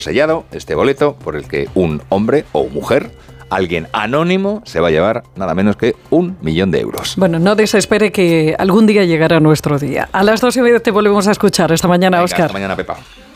sellado, este boleto por el que un hombre o mujer, alguien anónimo, se va a llevar nada menos que 1 millón de euros. Bueno, no desespere que algún día llegará nuestro día. A las 2:30 te volvemos a escuchar. Esta mañana, Venga, Óscar. Hasta mañana, Pepa.